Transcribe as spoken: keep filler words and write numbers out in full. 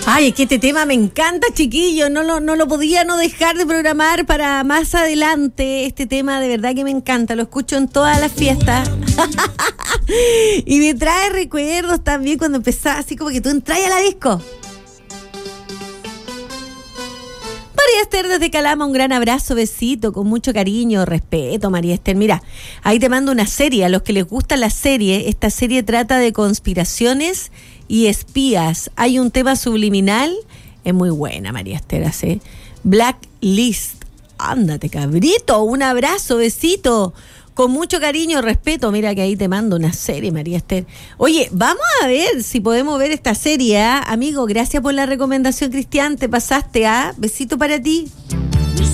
Ay, es que este tema me encanta, chiquillos. No lo, no lo podía no dejar de programar para más adelante. Este tema de verdad que me encanta. Lo escucho en todas las fiestas. Y me trae recuerdos también cuando empezaba, así como que tú entras a la disco. María Esther desde Calama, un gran abrazo, besito, con mucho cariño, respeto, María Esther. Mira, ahí te mando una serie, a los que les gusta la serie, esta serie trata de conspiraciones y espías. Hay un tema subliminal, es muy buena, María Esther, ¿sí? Blacklist, ándate, cabrito, un abrazo, besito. Con mucho cariño, respeto. Mira que ahí te mando una serie, María Esther. Oye, vamos a ver si podemos ver esta serie, ¿eh? Amigo, gracias por la recomendación, Cristian. Te pasaste, ¿ah? ¿eh? Besito para ti.